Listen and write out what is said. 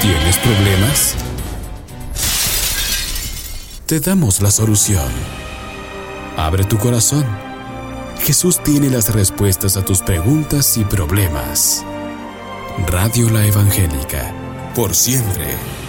¿Tienes problemas? Te damos la solución. Abre tu corazón. Jesús tiene las respuestas a tus preguntas y problemas. Radio La Evangélica, por siempre.